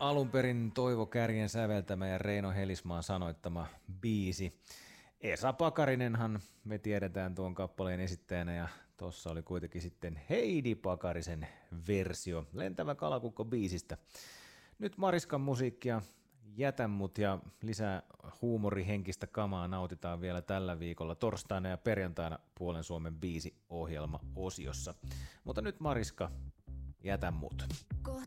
alun perin Toivo Kärjen säveltämä ja Reino Helismaan sanoittama biisi. Esa Pakarinenhan me tiedetään tuon kappaleen esittäjänä ja tossa oli kuitenkin sitten Heidi Pakarisen versio Lentävä kalakukko biisistä. Nyt Mariskan musiikkia, Jätä mut ja lisää huumorihenkistä kamaa nautitaan vielä tällä viikolla torstaina ja perjantaina Puolen Suomen biisi-ohjelma-osiossa. Mutta nyt Mariska, Jätä mut.